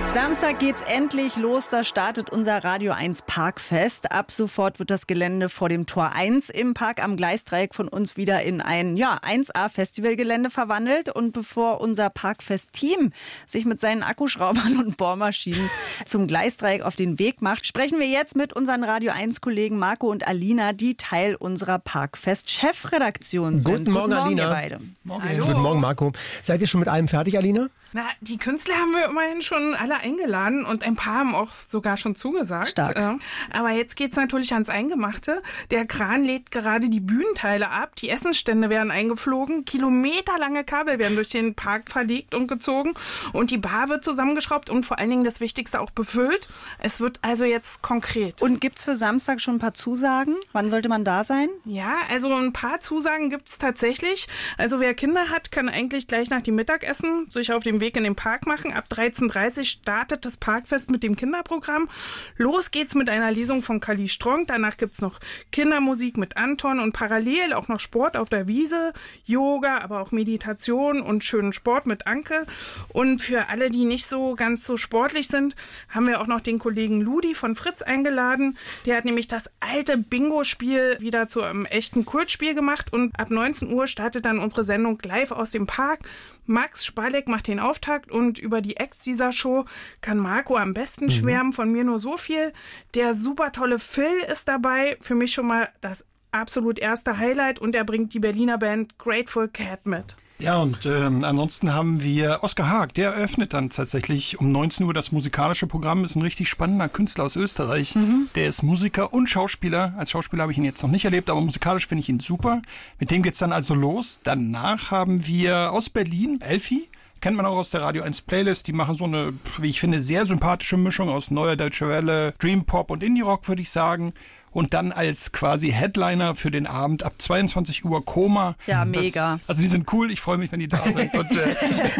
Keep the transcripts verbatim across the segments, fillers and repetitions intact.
Samstag geht's endlich los, da startet unser Radio eins Parkfest. Ab sofort wird das Gelände vor dem Tor eins im Park am Gleisdreieck von uns wieder in ein ja, eins A Festivalgelände verwandelt. Und bevor unser Parkfest-Team sich mit seinen Akkuschraubern und Bohrmaschinen zum Gleisdreieck auf den Weg macht, sprechen wir jetzt mit unseren Radio eins Kollegen Marco und Alina, die Teil unserer Parkfest-Chefredaktion sind. Guten Morgen, Guten Morgen, Alina. ihr beide. Morgen. Guten Morgen, Marco. Seid ihr schon mit allem fertig, Alina? Na, die Künstler haben wir immerhin schon alle eingeladen und ein paar haben auch sogar schon zugesagt. Stark. Äh, aber jetzt geht's natürlich ans Eingemachte. Der Kran lädt gerade die Bühnenteile ab, die Essensstände werden eingeflogen, kilometerlange Kabel werden durch den Park verlegt und gezogen und die Bar wird zusammengeschraubt und vor allen Dingen das Wichtigste auch befüllt. Es wird also jetzt konkret. Und gibt's für Samstag schon ein paar Zusagen? Wann sollte man da sein? Ja, also ein paar Zusagen gibt's tatsächlich. Also wer Kinder hat, kann eigentlich gleich nach dem Mittagessen sich auf den Weg in den Park machen. Ab dreizehn Uhr dreißig startet das Parkfest mit dem Kinderprogramm. Los geht's mit einer Lesung von Kali Strong. Danach gibt's noch Kindermusik mit Anton und parallel auch noch Sport auf der Wiese, Yoga, aber auch Meditation und schönen Sport mit Anke. Und für alle, die nicht so ganz so sportlich sind, haben wir auch noch den Kollegen Ludi von Fritz eingeladen. Der hat nämlich das alte Bingo-Spiel wieder zu einem echten Kultspiel gemacht und ab neunzehn Uhr startet dann unsere Sendung live aus dem Park. Max Spalek macht den Auftakt und über die Acts dieser Show kann Marco am besten mhm. schwärmen. Von mir nur so viel. Der super tolle Phil ist dabei. Für mich schon mal das absolut erste Highlight und er bringt die Berliner Band Grateful Cat mit. Ja, und ähm, ansonsten haben wir Oskar Haag, der eröffnet dann tatsächlich um neunzehn Uhr das musikalische Programm, ist ein richtig spannender Künstler aus Österreich. Mhm. Der ist Musiker und Schauspieler. Als Schauspieler habe ich ihn jetzt noch nicht erlebt, aber musikalisch finde ich ihn super. Mit dem geht's dann also los. Danach haben wir aus Berlin Elfi. Kennt man auch aus der Radio eins Playlist. Die machen so eine, wie ich finde, sehr sympathische Mischung aus neuer Deutsche Welle, Dream Pop und Indie Rock, würde ich sagen. Und dann als quasi Headliner für den Abend ab zweiundzwanzig Uhr Koma. Ja, mega. Das, also die sind cool, ich freue mich, wenn die da sind. Und, äh,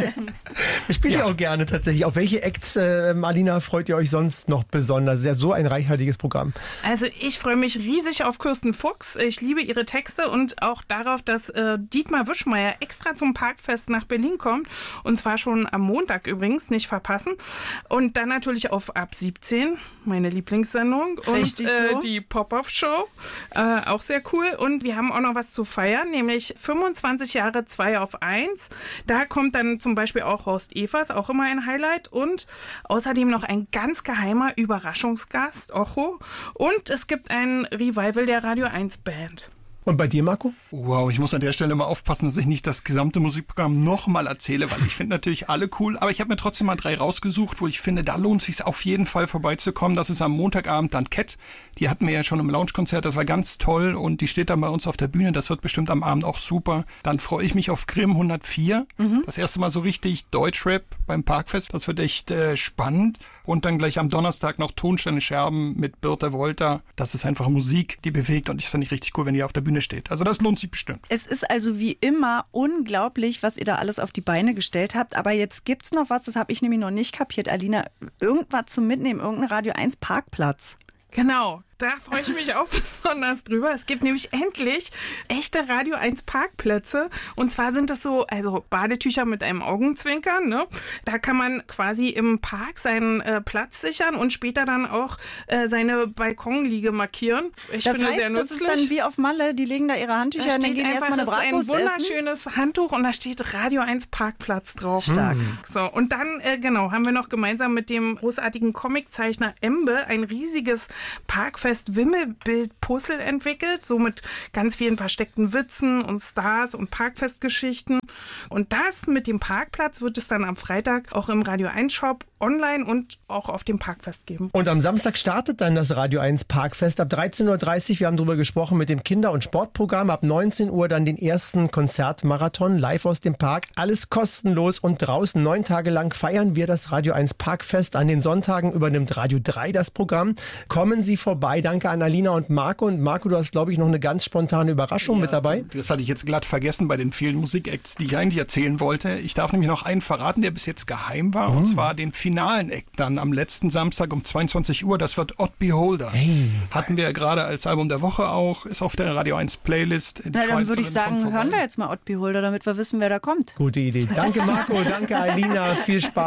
ich spiele ja auch gerne tatsächlich. Auf welche Acts, äh, Alina, freut ihr euch sonst noch besonders? Das ist ja so ein reichhaltiges Programm. Also ich freue mich riesig auf Kirsten Fuchs. Ich liebe ihre Texte und auch darauf, dass äh, Dietmar Wischmeier extra zum Parkfest nach Berlin kommt. Und zwar schon am Montag übrigens, nicht verpassen. Und dann natürlich auf Ab siebzehn, meine Lieblingssendung. Und Richtig äh, so. die Pop-Off-Show, äh, auch sehr cool. Und wir haben auch noch was zu feiern, nämlich fünfundzwanzig Jahre zwei auf eins. Da kommt dann zum Beispiel auch Horst Evers, auch immer ein Highlight. Und außerdem noch ein ganz geheimer Überraschungsgast, Ocho. Und es gibt ein Revival der Radio eins Band. Und bei dir, Marco? Wow, ich muss an der Stelle mal aufpassen, dass ich nicht das gesamte Musikprogramm nochmal erzähle, weil ich finde natürlich alle cool, aber ich habe mir trotzdem mal drei rausgesucht, wo ich finde, da lohnt es sich auf jeden Fall vorbeizukommen. Das ist am Montagabend dann Cat. Die hatten wir ja schon im Lounge-Konzert, das war ganz toll und die steht dann bei uns auf der Bühne, das wird bestimmt am Abend auch super. Dann freue ich mich auf Grimm hundertvier, mhm. das erste Mal so richtig Deutschrap beim Parkfest, das wird echt äh, spannend. Und dann gleich am Donnerstag noch Tonsteine Scherben mit Birte Wolter. Das ist einfach Musik, die bewegt und das finde ich richtig cool, wenn die auf der Bühne steht. Also das lohnt sich bestimmt. Es ist also wie immer unglaublich, was ihr da alles auf die Beine gestellt habt. Aber jetzt gibt's noch was, das habe ich nämlich noch nicht kapiert, Alina. Irgendwas zum Mitnehmen, irgendein Radio eins Parkplatz. Genau. Da freue ich mich auch besonders drüber. Es gibt nämlich endlich echte Radio eins Parkplätze. Und zwar sind das so, also Badetücher mit einem Augenzwinkern. Ne? Da kann man quasi im Park seinen äh, Platz sichern und später dann auch äh, seine Balkonliege markieren. Ich das finde heißt, sehr das nützlich. ist dann wie auf Malle, die legen da ihre Handtücher und dann gehen erstmal eine Bratwurst essen. Das ist ein wunderschönes Handtuch und da steht Radio eins Parkplatz drauf. Stark. So, und dann, äh, genau, haben wir noch gemeinsam mit dem großartigen Comiczeichner Embe ein riesiges Parkfest Wimmelbild-Puzzle entwickelt, so mit ganz vielen versteckten Witzen und Stars und Parkfestgeschichten. Und das mit dem Parkplatz wird es dann am Freitag auch im Radio eins Shop online und auch auf dem Parkfest geben. Und am Samstag startet dann das Radio eins Parkfest ab dreizehn Uhr dreißig. Wir haben darüber gesprochen mit dem Kinder- und Sportprogramm. Ab neunzehn Uhr dann den ersten Konzertmarathon live aus dem Park. Alles kostenlos und draußen. Neun Tage lang feiern wir das Radio eins Parkfest. An den Sonntagen übernimmt Radio drei das Programm. Kommen Sie vorbei. Danke an Alina und Marco. Und Marco, du hast, glaube ich, noch eine ganz spontane Überraschung ja, mit dabei. Das hatte ich jetzt glatt vergessen bei den vielen Musikacts, die ich eigentlich erzählen wollte. Ich darf nämlich noch einen verraten, der bis jetzt geheim war. Oh. Und zwar den finalen Act dann am letzten Samstag um zweiundzwanzig Uhr. Das wird Odd Beholder. Hey. Hatten wir ja gerade als Album der Woche auch. Ist auf der Radio eins Playlist. Na, dann würde ich sagen, hören wir jetzt mal Odd Beholder, damit wir wissen, wer da kommt. Gute Idee. Danke Marco, danke Alina. Viel Spaß.